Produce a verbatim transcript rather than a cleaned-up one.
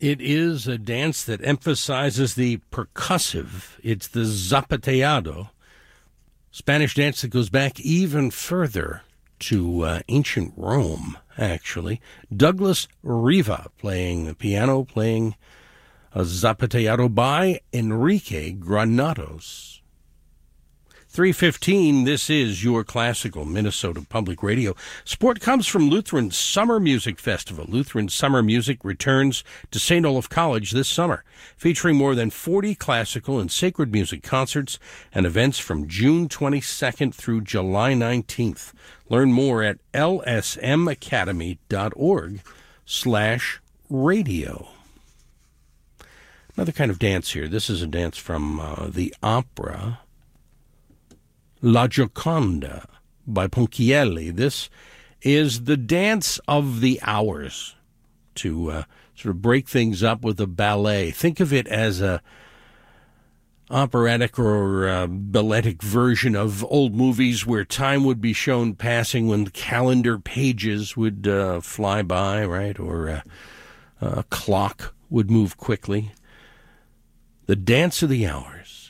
It is a dance that emphasizes the percussive. It's the zapateado, Spanish dance that goes back even further to uh, ancient Rome, actually. Douglas Riva playing the piano, playing a zapateado by Enrique Granados. three fifteen, this is your classical Minnesota Public Radio. Support comes from Lutheran Summer Music Festival. Lutheran Summer Music returns to Saint Olaf College this summer, featuring more than forty classical and sacred music concerts and events from June twenty-second through July nineteenth. Learn more at lsmacademy.org slash radio. Another kind of dance here. This is a dance from uh, the opera La Gioconda by Ponchielli. This is the dance of the hours, to uh, sort of break things up with a ballet. Think of it as a operatic or uh, balletic version of old movies where time would be shown passing when calendar pages would uh, fly by, right? Or uh, a clock would move quickly. The dance of the hours.